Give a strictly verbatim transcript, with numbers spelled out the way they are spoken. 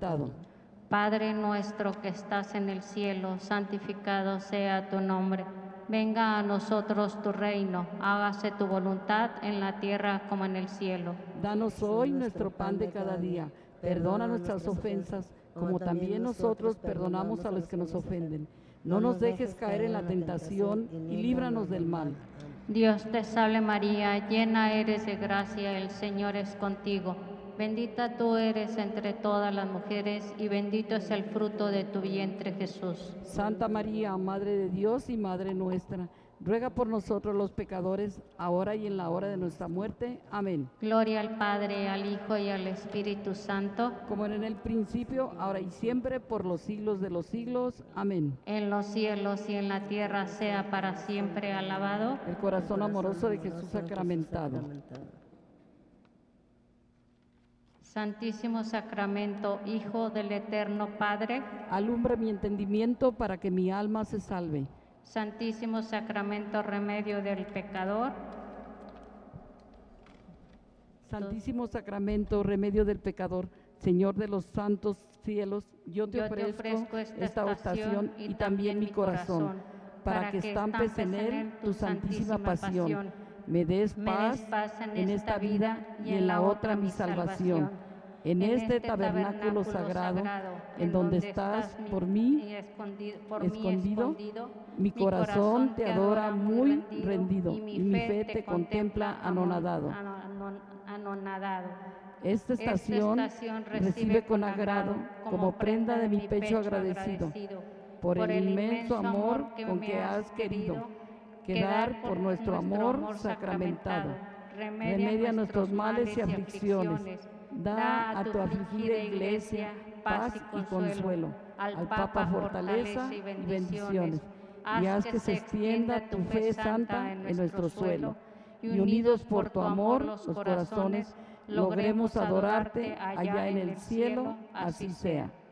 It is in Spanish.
sacramentado. Padre nuestro que estás en el cielo, santificado sea tu nombre. Venga a nosotros tu reino, hágase tu voluntad en la tierra como en el cielo. Danos hoy nuestro pan de cada día. Perdona nuestras ofensas, como también nosotros perdonamos a los que nos ofenden. No nos dejes caer en la tentación y líbranos del mal. Dios te salve María, llena eres de gracia, el Señor es contigo. Bendita tú eres entre todas las mujeres y bendito es el fruto de tu vientre, Jesús. Santa María, Madre de Dios y Madre nuestra, ruega por nosotros los pecadores, ahora y en la hora de nuestra muerte. Amén. Gloria al Padre, al Hijo y al Espíritu Santo, como era en el principio, ahora y siempre, por los siglos de los siglos. Amén. en los cielos y en la tierra sea para siempre alabado el corazón amoroso de Jesús sacramentado. Santísimo Sacramento, Hijo del Eterno Padre, alumbra mi entendimiento para que mi alma se salve. Santísimo Sacramento, remedio del pecador, Santísimo Sacramento, remedio del pecador, Señor de los santos cielos, yo te, yo ofrezco, te ofrezco esta, esta oración y, y también mi corazón, para, para que estampes en él tu santísima pasión. pasión. Me des paz, me des paz en, en esta vida y en la otra mi salvación. En, en este, este tabernáculo, tabernáculo sagrado, sagrado, en donde estás por mí escondido, por escondido, mí escondido, mi corazón te adora muy rendido, y mi, y mi fe te contempla anonadado. anonadado. Esta estación, Esta estación recibe con agrado, como prenda de mi pecho agradecido, por el inmenso amor con que has querido quedar por nuestro amor sacramentado. Remedia nuestros males y aflicciones. Da a tu afligida Iglesia paz y consuelo. Al Papa fortaleza y bendiciones. Y haz que se extienda tu fe santa en nuestro suelo. Y unidos por tu amor, los corazones, logremos adorarte allá en el cielo, así sea.